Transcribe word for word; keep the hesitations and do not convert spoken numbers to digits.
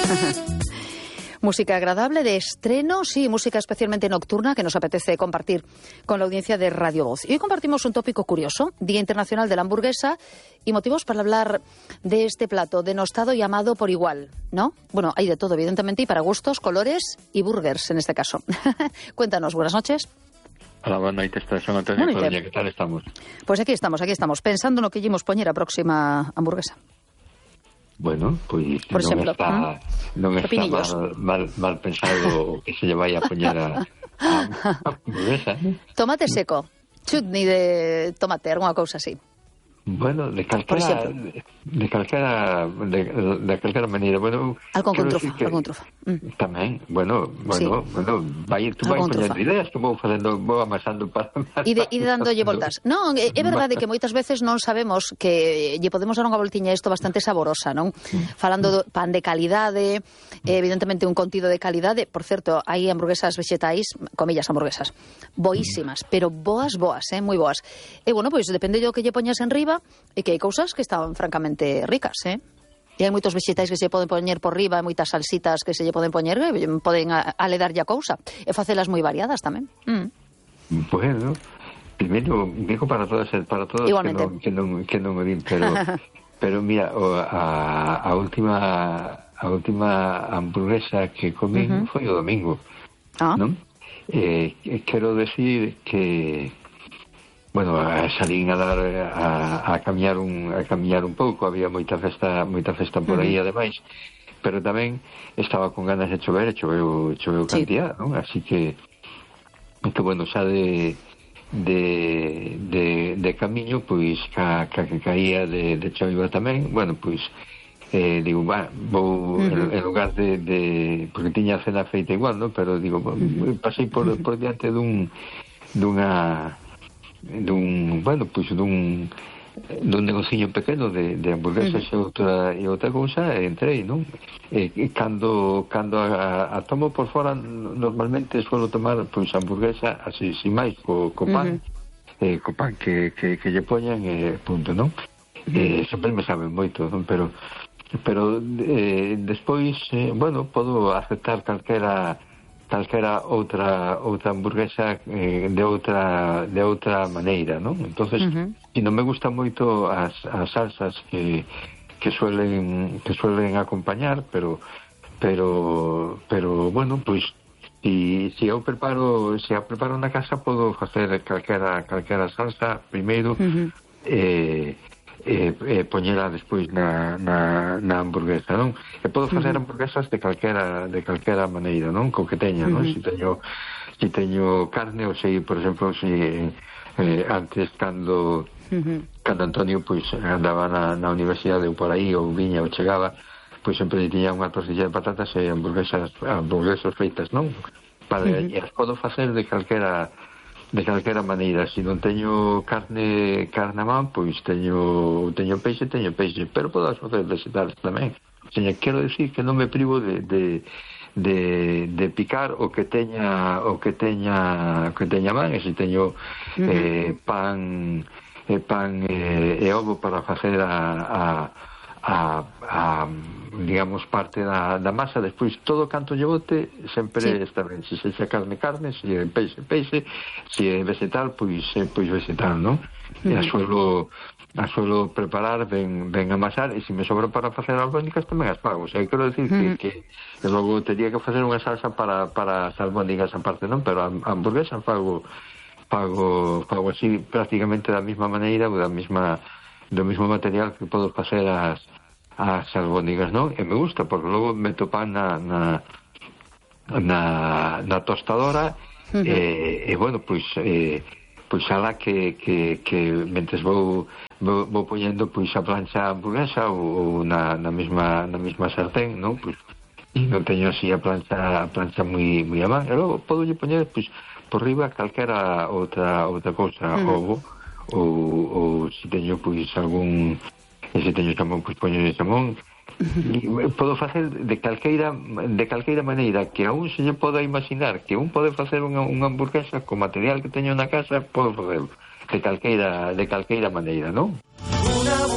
Música agradable de estreno, sí, música especialmente nocturna que nos apetece compartir con la audiencia de Radio Voz. Y hoy compartimos un tópico curioso, Día Internacional de la Hamburguesa, y motivos para hablar de este plato denostado y amado por igual, ¿no? Bueno, hay de todo, evidentemente, y para gustos, colores y burgers en este caso. Cuéntanos, buenas noches. Hola, buenas noches, son Antonio Coruña, ¿qué tal estamos? Pues aquí estamos, aquí estamos, pensando no que llevamos poñer a próxima hamburguesa. Bueno, pois Por non exemplo, está, non está mal, mal, mal pensado que se lle vai a poñer a, a, a hamburguesa. Tomate seco, chutney de tomate, alguna cousa así. Bueno, de calquera, de calquera, de, de calquera maneira, bueno... Algo con trufa, algo con trufa. Mm. Tamén, bueno, bueno, sí. bueno, vai, tú vai poñendo ideas, que vou facendo, vou amasando para... E de, de dándolle voltas. Non, é, é verdade que moitas veces non sabemos que lle podemos dar unha voltiña a isto bastante saborosa, non? Mm. Falando do pan de calidade, evidentemente un contido de calidade, por certo, hai hamburguesas vegetais, comillas hamburguesas, boísimas, pero boas, boas, eh, moi boas. E, bueno, pois, depende do que lle poñas en riba, e que hai cousas que están francamente ricas, eh? E hai moitos vegetais que se poden poñer por riba, moitas salsitas que se lle poden poñer, que poden aledarlle a cousa, e facelas moi variadas tamén. Mm. Bueno, primeiro, digo para todos, para todos Igualmente. que non que non, que non o din, pero pero mira, a, a última a última hamburguesa que comí uh-huh. foi o domingo, ah. non? Eh, quero decir que bueno, salín a dar a, a camiñar un a camiñar un pouco, había moita festa, moita festa por aí, uh-huh. ademais, pero tamén estaba con ganas de chover, e choveu, choveu sí. cantidad, non? Así que que bueno, xa de de de, de camiño, pois ca, ca que caía de, de choiva tamén, bueno, pois eh, digo, bah, vou uh-huh. en, en lugar de, de porque tiña a cena feita igual, non? Pero digo, uh-huh. pasei por, por diante dun dunha dun, bueno, pois dun dun negociño pequeno de, de hamburguesas uh-huh. e outra e outra cousa, e entrei, non? E, e cando cando a, a tomo por fora, normalmente suelo tomar pois hamburguesa así, sin máis, co, co pan, uh-huh. eh, co pan que, que, que lle poñan, e eh, punto, non? Uh-huh. Eh, sempre me saben moito, non? Pero pero eh, despois, eh, bueno, podo aceptar calquera calquera outra outra hamburguesa eh, de outra de outra maneira, non? Entonces, uh-huh. si non me gustan moito as, as salsas que que suelen que suelen acompañar, pero pero pero bueno, pois si si eu preparo, se si eu preparo na casa, podo facer calquera calquera salsa primeiro, uh-huh. eh e, e poñela despois na, na, na hamburguesa, non? E podo facer uh-huh. hamburguesas de calquera de calquera maneira, non? Co que teña, non? Uh-huh. Si teño si teño carne, ou sei, por exemplo, si eh, antes cando uh-huh. cando Antonio pois andaba na, na universidade ou por aí, ou viña ou chegaba, pois sempre tiña unha tortilla de patatas e hamburguesas hamburguesas feitas, non? Para uh-huh. e as podo facer de calquera de calquera maneira. Se si non teño carne carne a man, pois teño teño peixe, teño peixe, pero podo facer vegetales tamén. O sea, quero decir que non me privo de, de de de picar o que teña o que teña o que teña man, e se teño uh-huh. eh, pan eh, pan eh, e ovo para facer a a a, a digamos parte da, da masa, despois todo canto lle bote sempre sí. está ben, se se carne carne, se é peixe peixe, se é vegetal pois pois vegetal, non? Uh-huh. E a suelo a suelo preparar ben ben amasar, e se me sobra para facer albóndigas tamén as fago. O sea, quero decir uh-huh. que, que logo teria que facer unha salsa para para as albóndigas aparte, non? Pero a, a hamburguesa fago fago fago así prácticamente da mesma maneira, ou da mesma do mesmo material que podo facer as as albóndigas, non? E me gusta, porque logo meto pan na na na, na tostadora, uh-huh. e, e bueno, pois eh, pois alá que, que, que mentres vou, vou vou poñendo pois a plancha hamburguesa ou, ou na, na mesma na mesma sartén, non? Pois e non teño así a plancha a plancha moi moi a man, e logo podo lle poñer pois por riba calquera outra outra cousa, uh-huh. ovo ou, ou se teño pois algún, e se teño xamón, pois poño de xamón. E podo facer de calqueira de calqueira maneira que a un se lle poda imaginar que un pode facer unha, unha hamburguesa co material que teño na casa, podo facelo de calqueira de calqueira maneira, non?